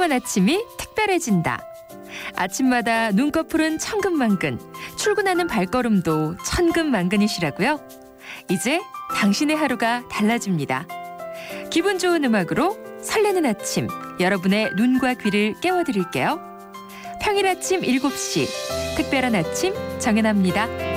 맑은 아침이 특별해진다. 아침마다 눈꺼풀은 천근만근, 출근하는 발걸음도 천근만근이시라고요? 이제 당신의 하루가 달라집니다. 기분 좋은 음악으로 설레는 아침, 여러분의 눈과 귀를 깨워드릴게요. 평일 아침 7시, 특별한 아침 정연아입니다.